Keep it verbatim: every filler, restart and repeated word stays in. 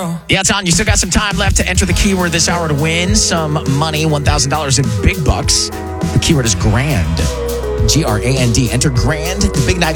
girl. Yeah, it's on. You still got some time left to enter the keyword this hour to win some money, one thousand dollars in big bucks. The keyword is grand. G R A N D. Enter grand. The big night.